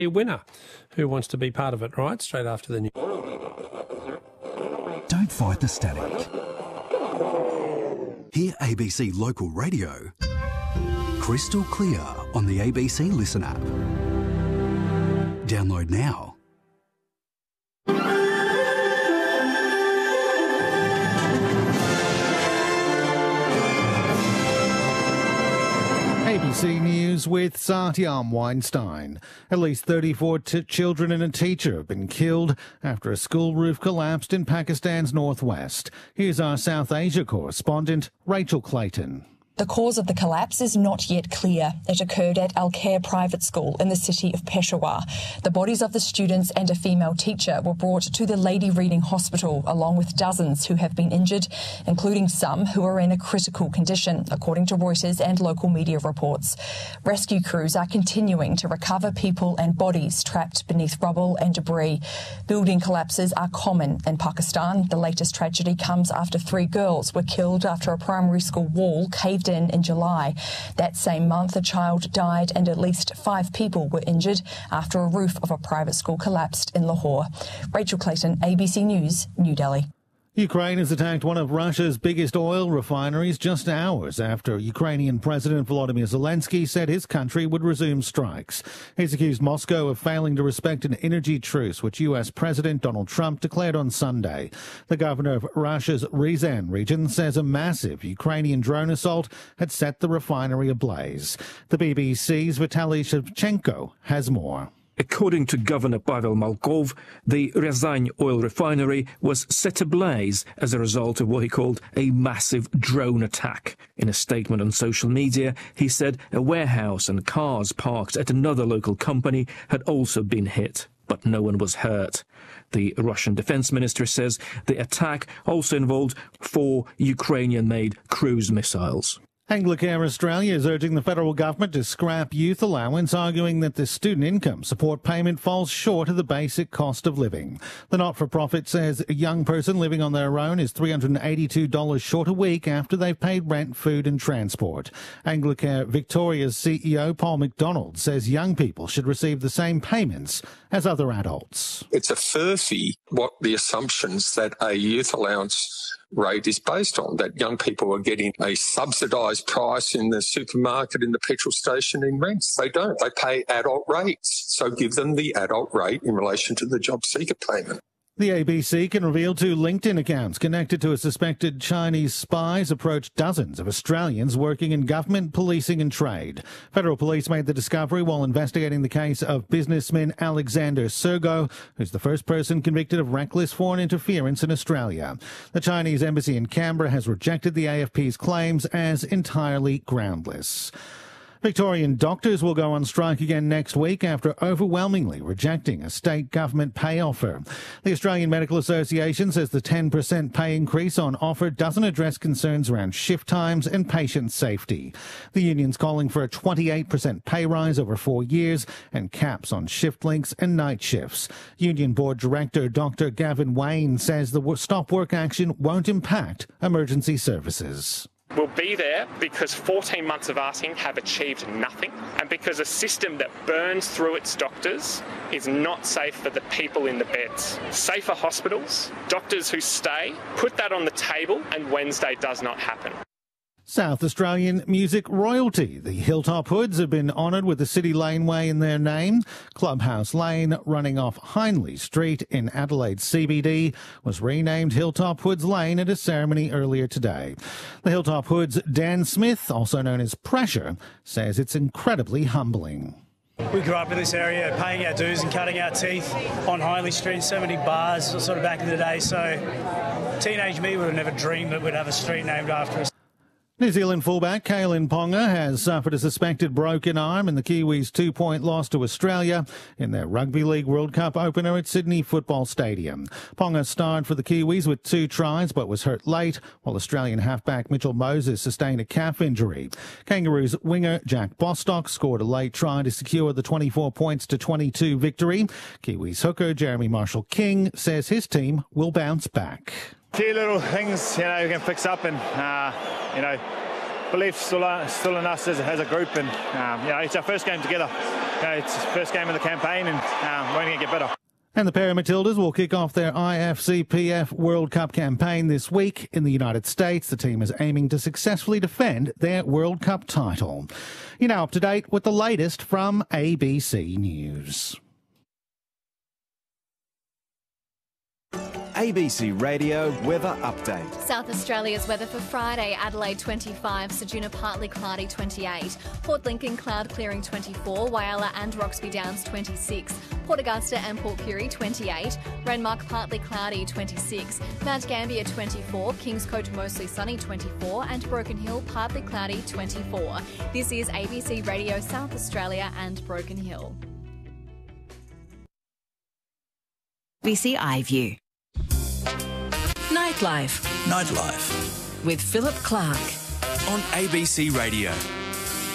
A winner. Who wants to be part of it, right? Straight after the news. Don't fight the static. Hear ABC Local Radio crystal clear on the ABC Listen app. Download now. ABC News with Satyam Weinstein. At least 34 children and a teacher have been killed after a school roof collapsed in Pakistan's northwest. Here's our South Asia correspondent, Rachel Clayton. The cause of the collapse is not yet clear. It occurred at Al Khair Private School in the city of Peshawar. The bodies of the students and a female teacher were brought to the Lady Reading Hospital, along with dozens who have been injured, including some who are in a critical condition, according to Reuters and local media reports. Rescue crews are continuing to recover people and bodies trapped beneath rubble and debris. Building collapses are common in Pakistan. The latest tragedy comes after 3 girls were killed after a primary school wall caved in July. That same month, a child died and at least 5 people were injured after a roof of a private school collapsed in Lahore. Rachel Clayton, ABC News, New Delhi. Ukraine has attacked one of Russia's biggest oil refineries just hours after Ukrainian President Volodymyr Zelensky said his country would resume strikes. He's accused Moscow of failing to respect an energy truce, which US President Donald Trump declared on Sunday. The governor of Russia's Ryazan region says a massive Ukrainian drone assault had set the refinery ablaze. The BBC's Vitaly Shevchenko has more. According to Governor Pavel Malkov, the Ryazan oil refinery was set ablaze as a result of what he called a massive drone attack. In a statement on social media, he said a warehouse and cars parked at another local company had also been hit, but no one was hurt. The Russian defense minister says the attack also involved 4 Ukrainian-made cruise missiles. Anglicare Australia is urging the federal government to scrap youth allowance, arguing that the student income support payment falls short of the basic cost of living. The not-for-profit says a young person living on their own is $382 short a week after they've paid rent, food and transport. Anglicare Victoria's CEO Paul McDonald says young people should receive the same payments as other adults. It's a furphy what the assumptions that a youth allowance rate is based on, that young people are getting a subsidised price in the supermarket, in the petrol station, in rents. They don't. They pay adult rates. So give them the adult rate in relation to the job seeker payment. The ABC can reveal 2 LinkedIn accounts connected to a suspected Chinese spies approached dozens of Australians working in government, policing and trade. Federal police made the discovery while investigating the case of businessman Alexander Sergo, who's the first person convicted of reckless foreign interference in Australia. The Chinese embassy in Canberra has rejected the AFP's claims as entirely groundless. Victorian doctors will go on strike again next week after overwhelmingly rejecting a state government pay offer. The Australian Medical Association says the 10% pay increase on offer doesn't address concerns around shift times and patient safety. The union's calling for a 28% pay rise over 4 years and caps on shift lengths and night shifts. Union Board Director Dr. Gavin Wayne says the stop work action won't impact emergency services. We'll be there because 14 months of asking have achieved nothing, and because a system that burns through its doctors is not safe for the people in the beds. Safer hospitals, doctors who stay, put that on the table, and Wednesday does not happen. South Australian music royalty. The Hilltop Hoods have been honoured with the city laneway in their name. Clubhouse Lane, running off Hindley Street in Adelaide CBD, was renamed Hilltop Hoods Lane at a ceremony earlier today. The Hilltop Hoods' Dan Smith, also known as Pressure, says it's incredibly humbling. We grew up in this area, paying our dues and cutting our teeth on Hindley Street, so many bars sort of back in the day, so teenage me would have never dreamed that we'd have a street named after us. New Zealand fullback Kalyn Ponga has suffered a suspected broken arm in the Kiwis' 2-point loss to Australia in their Rugby League World Cup opener at Sydney Football Stadium. Ponga starred for the Kiwis with 2 tries but was hurt late, while Australian halfback Mitchell Moses sustained a calf injury. Kangaroos winger Jack Bostock scored a late try to secure the 24 points to 22 victory. Kiwis hooker Jeremy Marshall-King says his team will bounce back. A few little things, you can fix up and, belief still in us as a group, and it's our first game together. It's the first game of the campaign, and we're going to get better. And the Paramatildas will kick off their IFCPF World Cup campaign this week in the United States. The team is aiming to successfully defend their World Cup title. You're now up to date with the latest from ABC News. ABC Radio Weather Update. South Australia's weather for Friday: Adelaide 25, Ceduna partly cloudy 28, Port Lincoln cloud clearing 24, Whyalla and Roxby Downs 26, Port Augusta and Port Pirie 28, Renmark partly cloudy 26, Mount Gambier 24, Kingscote mostly sunny 24, and Broken Hill partly cloudy 24. This is ABC Radio South Australia and Broken Hill. ABC iView. Nightlife with Philip Clark on ABC Radio.